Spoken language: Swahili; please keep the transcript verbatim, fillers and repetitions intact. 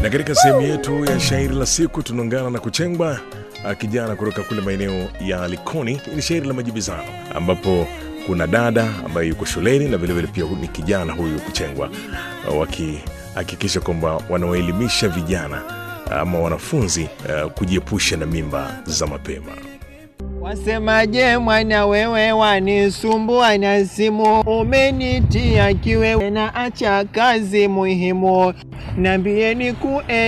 Na katika sehemu yetu ya shairi la siku tunaungana na Kuchengwa, kijana kutoka kule maeneo ya Likoni. Ni shairi la majibizano ambapo kuna dada ambaye yuko shuleni na vile vile pia ni kijana huyu Kuchengwa, wakihakikisha kwamba wanawaelimisha vijana ama wanafunzi uh, kujiepusha na mimba za mapema. Wasemaje mwana wewe wanisumbua na simu, umenitia kiwewe na acha kazi muhimu, niambieni ku